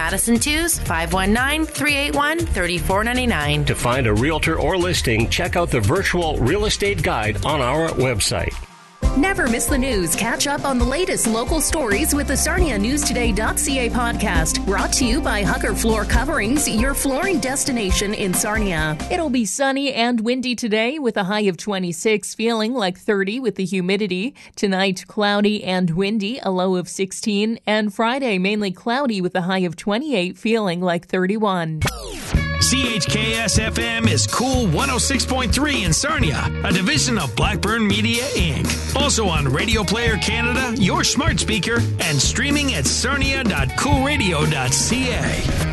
Madison 2's 519-381-3499. To find a realtor or listing, check out the virtual real estate guide on our website. Never miss the news. Catch up on the latest local stories with the SarniaNewsToday.ca podcast. Brought to you by Hugger Floor Coverings, your flooring destination in Sarnia. It'll be sunny and windy today with a high of 26, feeling like 30 with the humidity. Tonight, cloudy and windy, a low of 16. And Friday, mainly cloudy with a high of 28, feeling like 31. CHKS-FM is Cool 106.3 in Sarnia, a division of Blackburn Media, Inc. Also on Radio Player Canada, your smart speaker, and streaming at sarnia.coolradio.ca.